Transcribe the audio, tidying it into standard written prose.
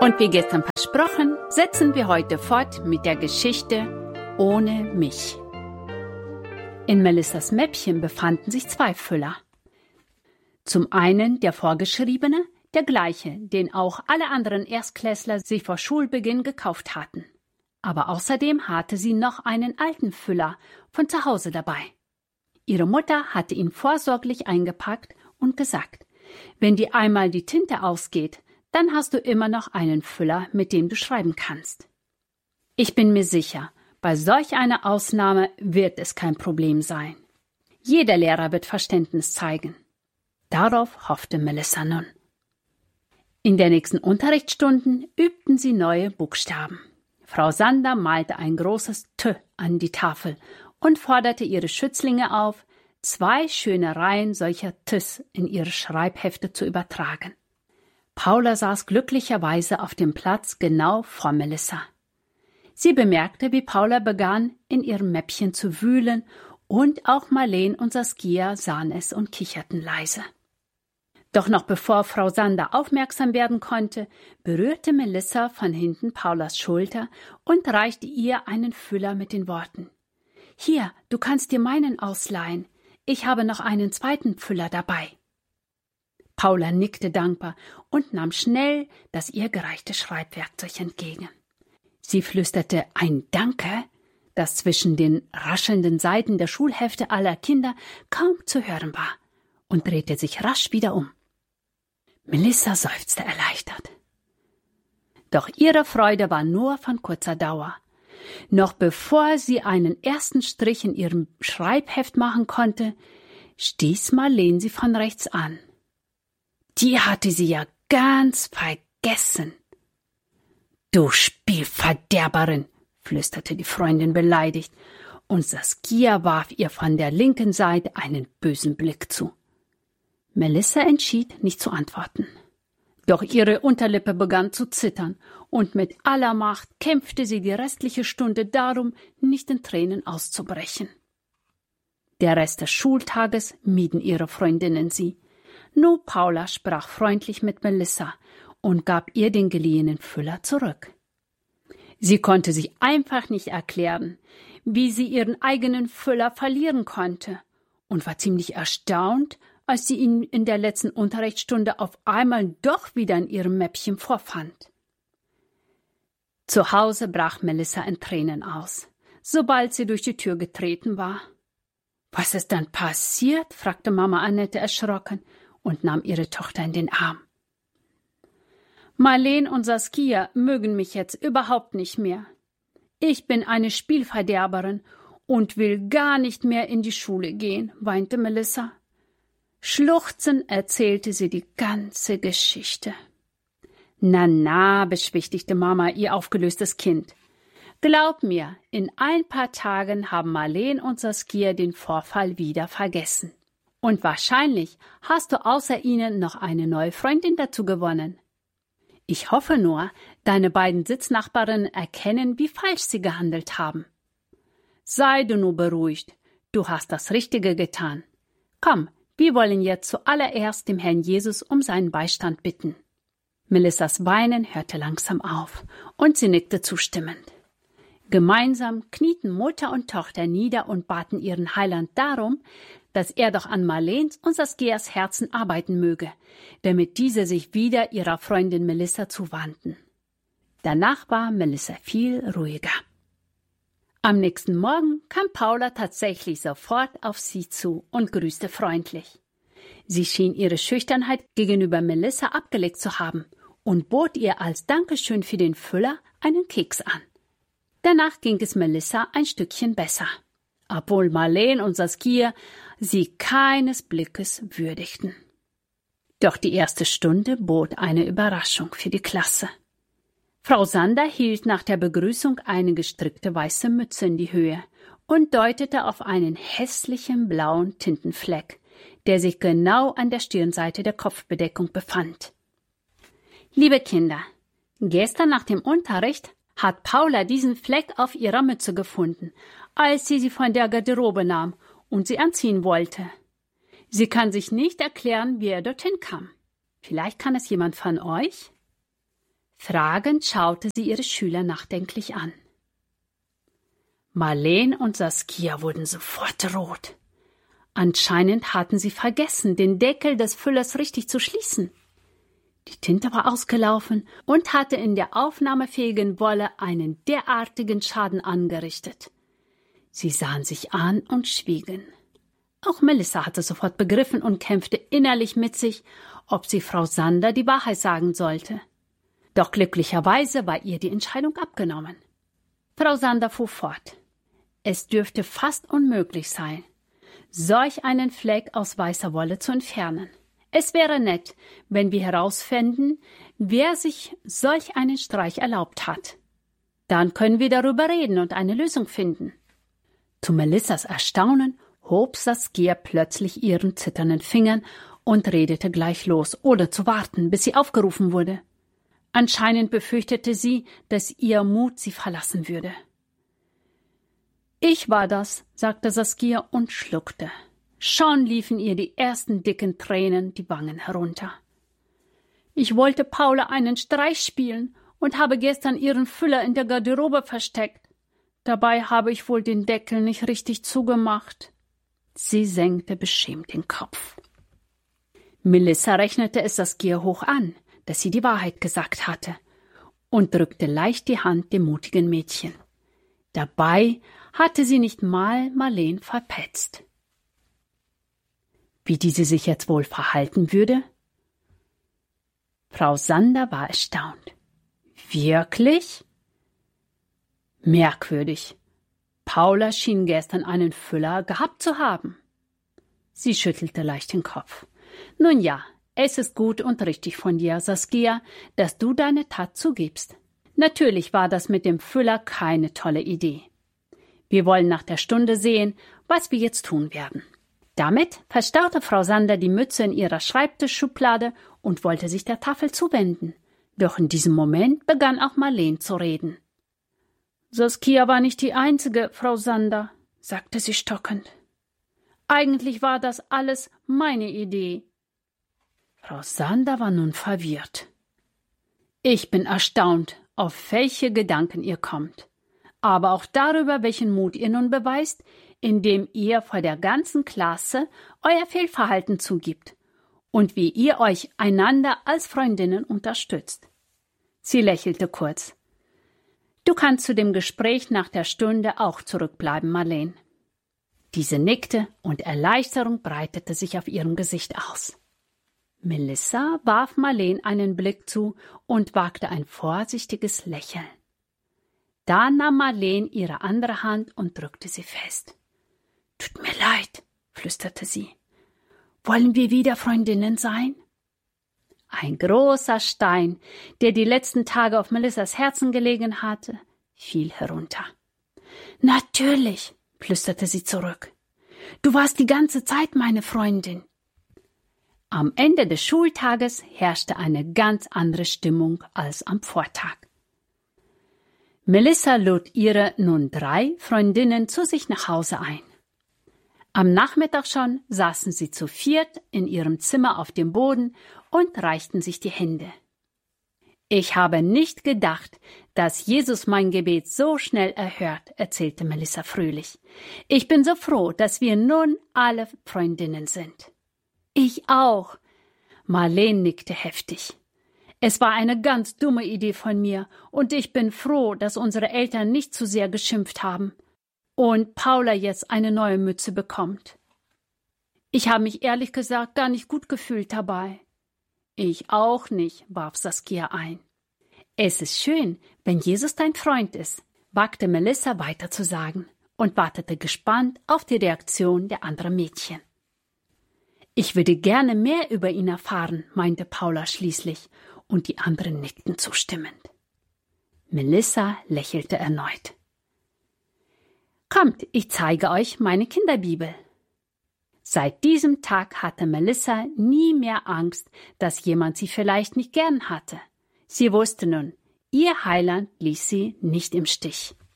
Und wie gestern versprochen, setzen wir heute fort mit der Geschichte Ohne mich. In Melissas Mäppchen befanden sich 2 Füller. Zum einen der vorgeschriebene, der gleiche, den auch alle anderen Erstklässler sich vor Schulbeginn gekauft hatten. Aber außerdem hatte sie noch einen alten Füller von zu Hause dabei. Ihre Mutter hatte ihn vorsorglich eingepackt und gesagt, wenn dir einmal die Tinte ausgeht, dann hast du immer noch einen Füller, mit dem du schreiben kannst. Ich bin mir sicher, bei solch einer Ausnahme wird es kein Problem sein. Jeder Lehrer wird Verständnis zeigen. Darauf hoffte Melissa nun. In den nächsten Unterrichtsstunden übten sie neue Buchstaben. Frau Sander malte ein großes T an die Tafel und forderte ihre Schützlinge auf, 2 schöne Reihen solcher Ts in ihre Schreibhefte zu übertragen. Paula saß glücklicherweise auf dem Platz genau vor Melissa. Sie bemerkte, wie Paula begann, in ihrem Mäppchen zu wühlen, und auch Marleen und Saskia sahen es und kicherten leise. Doch noch bevor Frau Sander aufmerksam werden konnte, berührte Melissa von hinten Paulas Schulter und reichte ihr einen Füller mit den Worten: »Hier, du kannst dir meinen ausleihen. Ich habe noch einen 2. Füller dabei.« Paula nickte dankbar und nahm schnell das ihr gereichte Schreibwerkzeug entgegen. Sie flüsterte ein Danke, das zwischen den raschelnden Seiten der Schulhefte aller Kinder kaum zu hören war, und drehte sich rasch wieder um. Melissa seufzte erleichtert. Doch ihre Freude war nur von kurzer Dauer. Noch bevor sie einen ersten Strich in ihrem Schreibheft machen konnte, stieß Marleen sie von rechts an. Die hatte sie ja ganz vergessen. »Du Spielverderberin«, flüsterte die Freundin beleidigt, und Saskia warf ihr von der linken Seite einen bösen Blick zu. Melissa entschied, nicht zu antworten. Doch ihre Unterlippe begann zu zittern, und mit aller Macht kämpfte sie die restliche Stunde darum, nicht in Tränen auszubrechen. Der Rest des Schultages mieden ihre Freundinnen sie. Nur Paula sprach freundlich mit Melissa und gab ihr den geliehenen Füller zurück. Sie konnte sich einfach nicht erklären, wie sie ihren eigenen Füller verlieren konnte, und war ziemlich erstaunt, als sie ihn in der letzten Unterrichtsstunde auf einmal doch wieder in ihrem Mäppchen vorfand. Zu Hause brach Melissa in Tränen aus, sobald sie durch die Tür getreten war. »Was ist denn passiert?« fragte Mama Annette erschrocken und nahm ihre Tochter in den Arm. »Marleen und Saskia mögen mich jetzt überhaupt nicht mehr. Ich bin eine Spielverderberin und will gar nicht mehr in die Schule gehen«, weinte Melissa. Schluchzend erzählte sie die ganze Geschichte. »Na, beschwichtigte Mama ihr aufgelöstes Kind. Glaub mir, in ein paar Tagen haben Marleen und Saskia den Vorfall wieder vergessen. Und wahrscheinlich hast du außer ihnen noch eine neue Freundin dazu gewonnen. Ich hoffe nur, deine beiden Sitznachbarinnen erkennen, wie falsch sie gehandelt haben. Sei du nur beruhigt, du hast das Richtige getan. Komm, wir wollen jetzt zuallererst dem Herrn Jesus um seinen Beistand bitten.« Melissas Weinen hörte langsam auf, und sie nickte zustimmend. Gemeinsam knieten Mutter und Tochter nieder und baten ihren Heiland darum, dass er doch an Marleens und Saskias Herzen arbeiten möge, damit diese sich wieder ihrer Freundin Melissa zuwandten. Danach war Melissa viel ruhiger. Am nächsten Morgen kam Paula tatsächlich sofort auf sie zu und grüßte freundlich. Sie schien ihre Schüchternheit gegenüber Melissa abgelegt zu haben und bot ihr als Dankeschön für den Füller einen Keks an. Danach ging es Melissa ein Stückchen besser, obwohl Marleen und Saskia sie keines Blickes würdigten. Doch die erste Stunde bot eine Überraschung für die Klasse. Frau Sander hielt nach der Begrüßung eine gestrickte weiße Mütze in die Höhe und deutete auf einen hässlichen blauen Tintenfleck, der sich genau an der Stirnseite der Kopfbedeckung befand. »Liebe Kinder, gestern nach dem Unterricht hat Paula diesen Fleck auf ihrer Mütze gefunden, als sie von der Garderobe nahm und sie anziehen wollte. Sie kann sich nicht erklären, wie er dorthin kam. Vielleicht kann es jemand von euch?« Fragend schaute sie ihre Schüler nachdenklich an. Marleen und Saskia wurden sofort rot. Anscheinend hatten sie vergessen, den Deckel des Füllers richtig zu schließen. Die Tinte war ausgelaufen und hatte in der aufnahmefähigen Wolle einen derartigen Schaden angerichtet. Sie sahen sich an und schwiegen. Auch Melissa hatte sofort begriffen und kämpfte innerlich mit sich, ob sie Frau Sander die Wahrheit sagen sollte. Doch glücklicherweise war ihr die Entscheidung abgenommen. Frau Sander fuhr fort. Es dürfte fast unmöglich sein, solch einen Fleck aus weißer Wolle zu entfernen. Es wäre nett, wenn wir herausfänden, wer sich solch einen Streich erlaubt hat. Dann können wir darüber reden und eine Lösung finden. Zu Melissas Erstaunen hob Saskia plötzlich ihren zitternden Fingern und redete gleich los, ohne zu warten, bis sie aufgerufen wurde. Anscheinend befürchtete sie, dass ihr Mut sie verlassen würde. »Ich war das«, sagte Saskia und schluckte. Schon liefen ihr die ersten dicken Tränen die Wangen herunter. »Ich wollte Paula einen Streich spielen und habe gestern ihren Füller in der Garderobe versteckt. Dabei habe ich wohl den Deckel nicht richtig zugemacht.« Sie senkte beschämt den Kopf. Melissa rechnete es Saskia hoch an, dass sie die Wahrheit gesagt hatte, und drückte leicht die Hand dem mutigen Mädchen. Dabei hatte sie nicht mal Marleen verpetzt. Wie diese sich jetzt wohl verhalten würde? Frau Sander war erstaunt. Wirklich? Merkwürdig. Paula schien gestern einen Füller gehabt zu haben. Sie schüttelte leicht den Kopf. Nun ja, es ist gut und richtig von dir, Saskia, dass du deine Tat zugibst. Natürlich war das mit dem Füller keine tolle Idee. Wir wollen nach der Stunde sehen, was wir jetzt tun werden. Damit verstaute Frau Sander die Mütze in ihrer Schreibtischschublade und wollte sich der Tafel zuwenden. Doch in diesem Moment begann auch Marleen zu reden. »Saskia war nicht die Einzige, Frau Sander«, sagte sie stockend. »Eigentlich war das alles meine Idee.« Frau Sander war nun verwirrt. »Ich bin erstaunt, auf welche Gedanken ihr kommt, aber auch darüber, welchen Mut ihr nun beweist, indem ihr vor der ganzen Klasse euer Fehlverhalten zugibt und wie ihr euch einander als Freundinnen unterstützt.« Sie lächelte kurz. »Du kannst zu dem Gespräch nach der Stunde auch zurückbleiben, Marleen.« Diese nickte und Erleichterung breitete sich auf ihrem Gesicht aus. Melissa warf Marleen einen Blick zu und wagte ein vorsichtiges Lächeln. Da nahm Marleen ihre andere Hand und drückte sie fest. »Tut mir leid«, flüsterte sie. »Wollen wir wieder Freundinnen sein?« Ein großer Stein, der die letzten Tage auf Melissas Herzen gelegen hatte, fiel herunter. »Natürlich«, flüsterte sie zurück. »Du warst die ganze Zeit meine Freundin.« Am Ende des Schultages herrschte eine ganz andere Stimmung als am Vortag. Melissa lud ihre nun 3 Freundinnen zu sich nach Hause ein. Am Nachmittag schon saßen sie zu 4 in ihrem Zimmer auf dem Boden und reichten sich die Hände. »Ich habe nicht gedacht, dass Jesus mein Gebet so schnell erhört«, erzählte Melissa fröhlich. »Ich bin so froh, dass wir nun alle Freundinnen sind.« »Ich auch«, Marleen nickte heftig. »Es war eine ganz dumme Idee von mir und ich bin froh, dass unsere Eltern nicht zu sehr geschimpft haben und Paula jetzt eine neue Mütze bekommt. Ich habe mich ehrlich gesagt gar nicht gut gefühlt dabei.« »Ich auch nicht«, warf Saskia ein. »Es ist schön, wenn Jesus dein Freund ist«, wagte Melissa weiter zu sagen und wartete gespannt auf die Reaktion der anderen Mädchen. »Ich würde gerne mehr über ihn erfahren«, meinte Paula schließlich, und die anderen nickten zustimmend. Melissa lächelte erneut. »Kommt, ich zeige euch meine Kinderbibel.« Seit diesem Tag hatte Melissa nie mehr Angst, dass jemand sie vielleicht nicht gern hatte. Sie wusste nun, ihr Heiland ließ sie nicht im Stich.